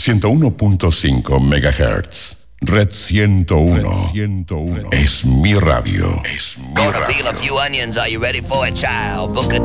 101.5 MHz. Red 101. Es mi radio. Es mi Gonna radio. peel a few onions. Are you ready for it, child? Book a